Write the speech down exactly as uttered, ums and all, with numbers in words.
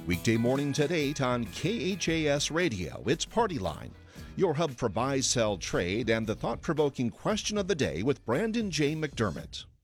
Weekday mornings at eight on K H A S Radio. It's Party Line, your hub for buy, sell, trade, and the thought-provoking question of the day with Brandon J. McDermott.